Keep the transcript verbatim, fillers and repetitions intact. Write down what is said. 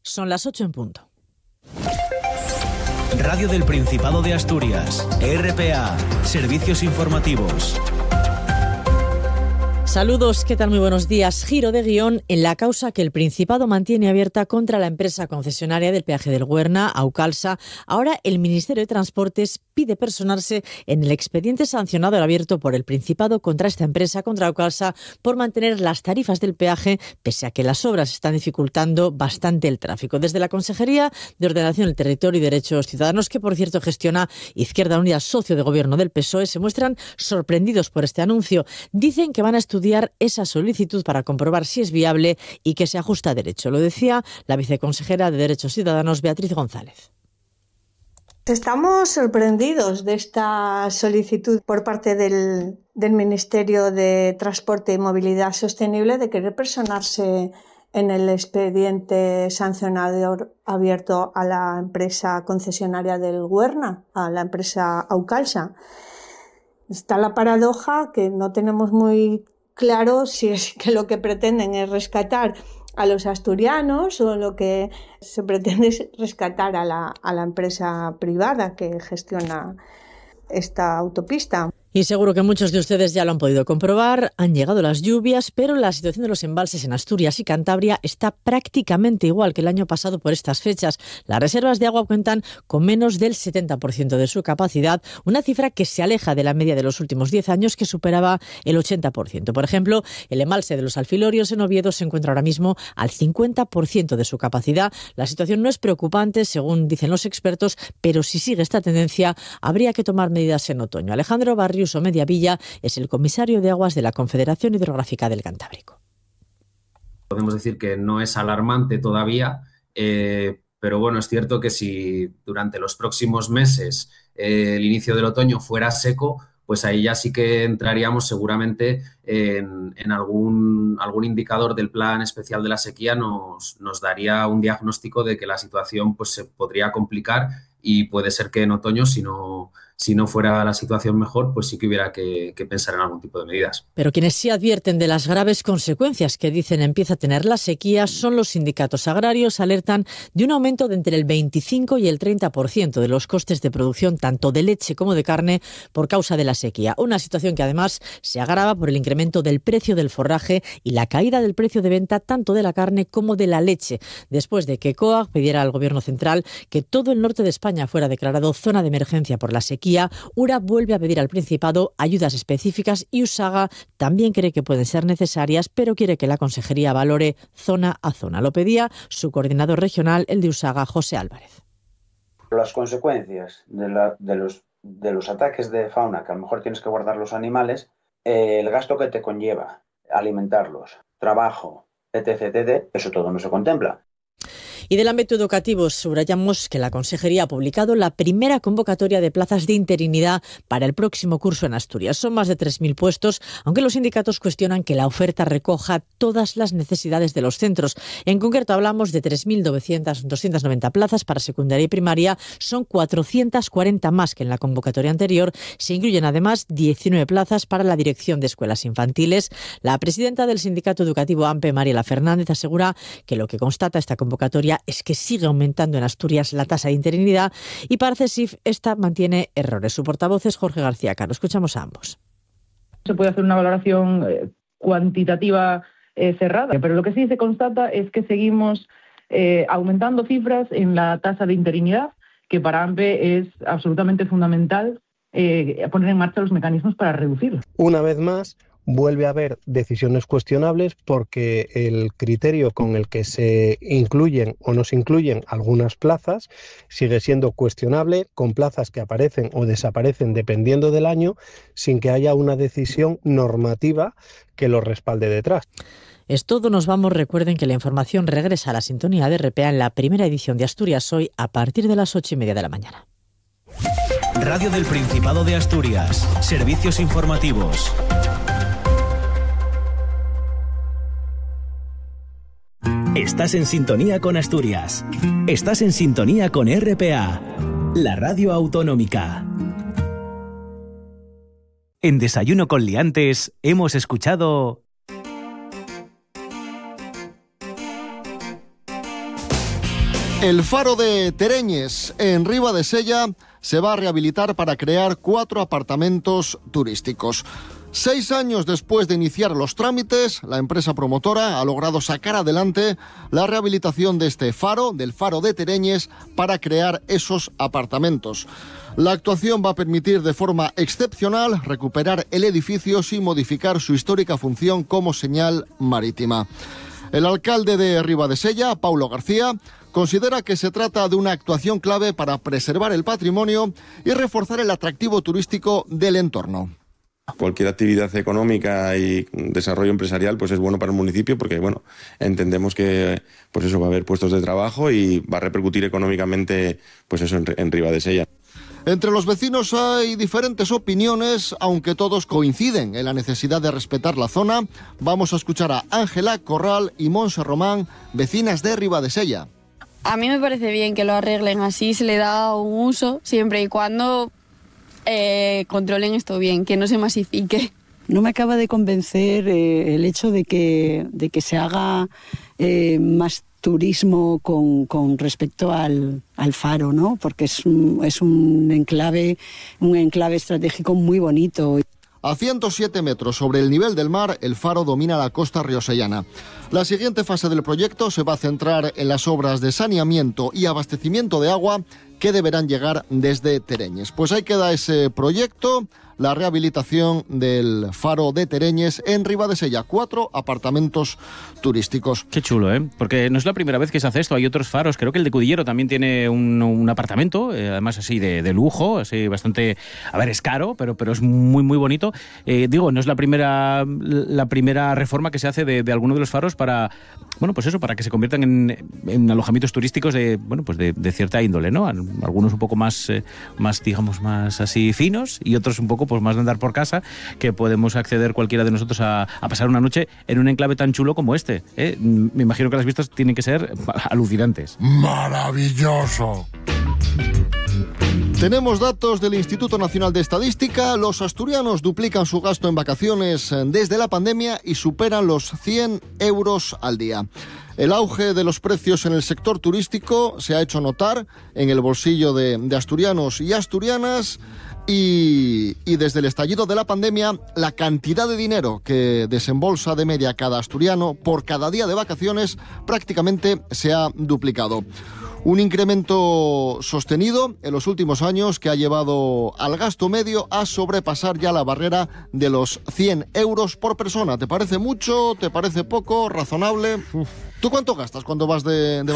Son las ocho en punto. Radio del Principado de Asturias, R P A, Servicios Informativos. Saludos, ¿qué tal? Muy buenos días. Giro de guión en la causa que el Principado mantiene abierta contra la empresa concesionaria del peaje del Güerna, Aucalsa. Ahora el Ministerio de Transportes pide personarse en el expediente sancionado abierto por el Principado contra esta empresa, contra Aucalsa, por mantener las tarifas del peaje, pese a que las obras están dificultando bastante el tráfico. Desde la Consejería de Ordenación del Territorio y Derechos Ciudadanos, que por cierto gestiona Izquierda Unida, socio de gobierno del P S O E, se muestran sorprendidos por este anuncio. Dicen que van a estudiar esa solicitud para comprobar si es viable y que se ajusta a derecho. Lo decía la viceconsejera de Derechos Ciudadanos, Beatriz González. Estamos sorprendidos de esta solicitud por parte del, del Ministerio de Transporte y Movilidad Sostenible de querer personarse en el expediente sancionador abierto a la empresa concesionaria del Güerna, a la empresa Aucalsa. Está la paradoja que no tenemos muy claro si es que lo que pretenden es rescatar a los asturianos o lo que se pretende es rescatar a la, a la empresa privada que gestiona esta autopista. Y seguro que muchos de ustedes ya lo han podido comprobar, han llegado las lluvias, pero la situación de los embalses en Asturias y Cantabria está prácticamente igual que el año pasado por estas fechas. Las reservas de agua cuentan con menos del setenta por ciento de su capacidad, una cifra que se aleja de la media de los últimos diez años, que superaba el ochenta por ciento. Por ejemplo, el embalse de los Alfilorios en Oviedo se encuentra ahora mismo al cincuenta por ciento de su capacidad. La situación no es preocupante, según dicen los expertos, pero si sigue esta tendencia, habría que tomar medidas en otoño. Alejandro Barrios Mediavilla es el comisario de aguas de la Confederación Hidrográfica del Cantábrico. Podemos decir que no es alarmante todavía, eh, pero bueno, es cierto que si durante los próximos meses eh, el inicio del otoño fuera seco, pues ahí ya sí que entraríamos seguramente en, en algún, algún indicador del Plan Especial de la Sequía, nos, nos daría un diagnóstico de que la situación pues, se podría complicar y puede ser que en otoño, si no, si no fuera la situación mejor, pues sí que hubiera que, que pensar en algún tipo de medidas. Pero quienes sí advierten de las graves consecuencias que dicen empieza a tener la sequía son los sindicatos agrarios. Alertan de un aumento de entre el veinticinco y el treinta por ciento de los costes de producción tanto de leche como de carne por causa de la sequía. Una situación que además se agrava por el incremento del precio del forraje y la caída del precio de venta tanto de la carne como de la leche, después de que COAG pidiera al Gobierno central que todo el norte de España fuera declarado zona de emergencia por la sequía. URA vuelve a pedir al Principado ayudas específicas y USAGA también cree que pueden ser necesarias, pero quiere que la Consejería valore zona a zona. Lo pedía su coordinador regional, el de USAGA, José Álvarez. Las consecuencias de, la, de, los, de los ataques de fauna, que a lo mejor tienes que guardar los animales, eh, el gasto que te conlleva alimentarlos, trabajo, etcétera, etcétera, eso todo no se contempla. Y del ámbito educativo, subrayamos que la Consejería ha publicado la primera convocatoria de plazas de interinidad para el próximo curso en Asturias. Son más de tres mil puestos, aunque los sindicatos cuestionan que la oferta recoja todas las necesidades de los centros. En concreto, hablamos de tres mil doscientas noventa plazas para secundaria y primaria. Son cuatrocientas cuarenta más que en la convocatoria anterior. Se incluyen además diecinueve plazas para la dirección de escuelas infantiles. La presidenta del Sindicato Educativo A M P E, Mariela Fernández, asegura que lo que constata esta convocatoria es que sigue aumentando en Asturias la tasa de interinidad y para CESIF esta mantiene errores. Su portavoz es Jorge García Caro. Escuchamos a ambos. Se puede hacer una valoración eh, cuantitativa eh, cerrada, pero lo que sí se constata es que seguimos eh, aumentando cifras en la tasa de interinidad, que para A M P E es absolutamente fundamental eh, poner en marcha los mecanismos para reducirlo. Una vez más, vuelve a haber decisiones cuestionables porque el criterio con el que se incluyen o no se incluyen algunas plazas sigue siendo cuestionable, con plazas que aparecen o desaparecen dependiendo del año, sin que haya una decisión normativa que lo respalde detrás. Es todo, nos vamos. Recuerden que la información regresa a la sintonía de R P A en la primera edición de Asturias Hoy a partir de las ocho y media de la mañana. Radio del Principado de Asturias. Servicios informativos. Estás en sintonía con Asturias. Estás en sintonía con R P A, la radio autonómica. En Desayuno con Liantes hemos escuchado... El faro de Tereñes, en Ribadesella, se va a rehabilitar para crear cuatro apartamentos turísticos. Seis años después de iniciar los trámites, la empresa promotora ha logrado sacar adelante la rehabilitación de este faro, del faro de Tereñes, para crear esos apartamentos. La actuación va a permitir de forma excepcional recuperar el edificio sin modificar su histórica función como señal marítima. El alcalde de Ribadesella, Paulo García, considera que se trata de una actuación clave para preservar el patrimonio y reforzar el atractivo turístico del entorno. Cualquier actividad económica y desarrollo empresarial pues es bueno para el municipio porque bueno, entendemos que pues eso va a haber puestos de trabajo y va a repercutir económicamente pues eso en, en Ribadesella. Entre los vecinos hay diferentes opiniones, aunque todos coinciden en la necesidad de respetar la zona. Vamos a escuchar a Ángela Corral y Monse Román, vecinas de Ribadesella. A mí me parece bien que lo arreglen así, se le da un uso siempre y cuando eh, controlen esto bien, que no se masifique. No me acaba de convencer eh, el hecho de que, de que se haga eh, más turismo con, con respecto al, al faro, ¿no? Porque es un, es un enclave, un enclave estratégico muy bonito. A ciento siete metros sobre el nivel del mar, el faro domina la costa riosellana. La siguiente fase del proyecto se va a centrar en las obras de saneamiento y abastecimiento de agua que deberán llegar desde Tereñes. Pues ahí queda ese proyecto, la rehabilitación del faro de Tereñes en Ribadesella, cuatro apartamentos turísticos. Qué chulo, ¿eh? Porque no es la primera vez que se hace esto, hay otros faros, creo que el de Cudillero también tiene un, un apartamento, eh, además así de, de lujo, así bastante, a ver, es caro, pero, pero es muy, muy bonito. Eh, digo, no es la primera, la primera reforma que se hace de, de alguno de los faros para, bueno, pues eso, para que se conviertan en, en alojamientos turísticos de, bueno, pues de, de cierta índole, ¿no? Algunos un poco más, eh, más, digamos, más así finos y otros un poco pues más de andar por casa, que podemos acceder cualquiera de nosotros a, a pasar una noche en un enclave tan chulo como este, ¿eh? Me imagino que las vistas tienen que ser alucinantes. ¡Maravilloso! Tenemos datos del Instituto Nacional de Estadística. Los asturianos duplican su gasto en vacaciones desde la pandemia y superan los cien euros al día. El auge de los precios en el sector turístico se ha hecho notar en el bolsillo de, de asturianos y asturianas. Y, y desde el estallido de la pandemia, la cantidad de dinero que desembolsa de media cada asturiano por cada día de vacaciones prácticamente se ha duplicado. Un incremento sostenido en los últimos años que ha llevado al gasto medio a sobrepasar ya la barrera de los cien euros por persona. ¿Te parece mucho? ¿Te parece poco? ¿Razonable? ¿Tú cuánto gastas cuando vas de, de